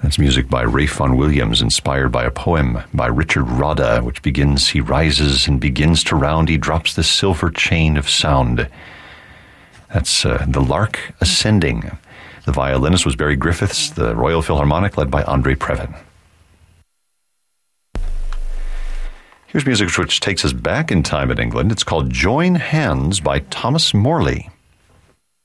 That's music by Ralph Vaughan Williams, inspired by a poem by Richard Rodda, which begins, "He rises and begins to round, he drops the silver chain of sound." That's The Lark Ascending. The violinist was Barry Griffiths, the Royal Philharmonic, led by Andre Previn. Here's music which takes us back in time in England. It's called "Join Hands" by Thomas Morley.